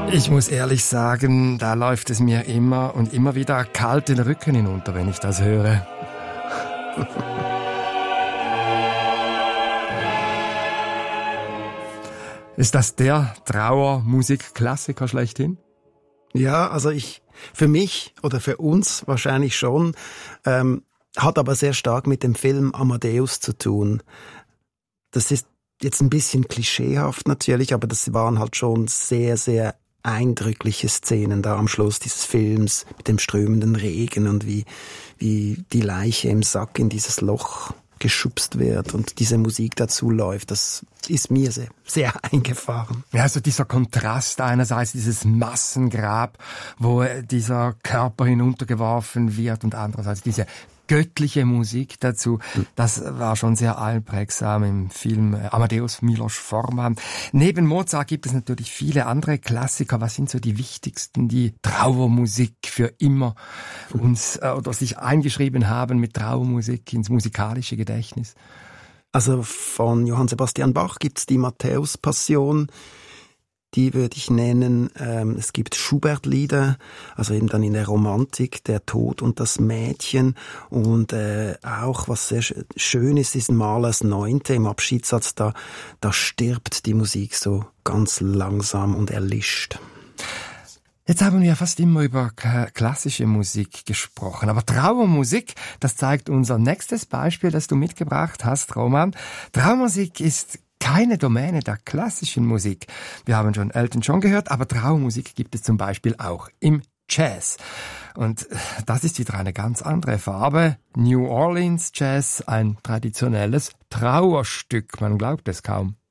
Ich muss ehrlich sagen, da läuft es mir immer und immer wieder kalt den Rücken hinunter, wenn ich das höre. Ist das der Trauermusikklassiker schlechthin? Ja, also für mich oder für uns wahrscheinlich schon, hat aber sehr stark mit dem Film Amadeus zu tun. Das ist jetzt ein bisschen klischeehaft natürlich, aber das waren halt schon sehr, sehr eindrückliche Szenen da am Schluss dieses Films mit dem strömenden Regen und wie die Leiche im Sack in dieses Loch geschubst wird und diese Musik dazu läuft. Das ist mir sehr, sehr eingefahren. Ja, also dieser Kontrast einerseits, dieses Massengrab, wo dieser Körper hinuntergeworfen wird und andererseits diese göttliche Musik dazu, das war schon sehr einprägsam im Film Amadeus Milos Forman. Neben Mozart gibt es natürlich viele andere Klassiker. Was sind so die wichtigsten, die Trauermusik für immer uns oder sich eingeschrieben haben mit Trauermusik ins musikalische Gedächtnis? Also von Johann Sebastian Bach gibt's die Matthäus-Passion. Die würde ich nennen. Es gibt Schubert-Lieder, also eben dann in der Romantik, der Tod und das Mädchen. Und auch, was sehr schön ist, ist Mahlers 9. im Abschiedssatz. Da stirbt die Musik so ganz langsam und erlischt. Jetzt haben wir ja fast immer über klassische Musik gesprochen, aber Trauermusik, das zeigt unser nächstes Beispiel, das du mitgebracht hast, Roman. Trauermusik ist keine Domäne der klassischen Musik. Wir haben schon Elton John gehört, aber Trauermusik gibt es zum Beispiel auch im Jazz. Und das ist wieder eine ganz andere Farbe. New Orleans Jazz, ein traditionelles Trauerstück, man glaubt es kaum.